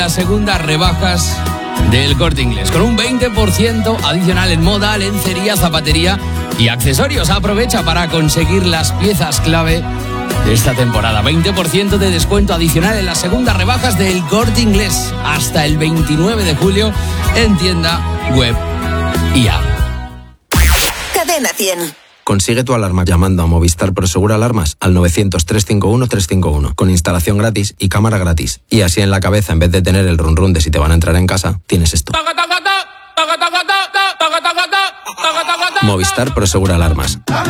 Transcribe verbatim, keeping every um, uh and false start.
Las segundas rebajas del Corte Inglés, con un veinte por ciento adicional en moda, lencería, zapatería y accesorios. Aprovecha para conseguir las piezas clave de esta temporada. veinte por ciento de descuento adicional en las segundas rebajas del Corte Inglés hasta el veintinueve de julio en tienda, web y app. Cadena cien. Consigue tu alarma llamando a Movistar Prosegur Alarmas al novecientos, trescientos cincuenta y uno, trescientos cincuenta y uno con instalación gratis y cámara gratis. Y así en la cabeza, en vez de tener el run run de si te van a entrar en casa, tienes esto. Movistar Prosegur Alarmas.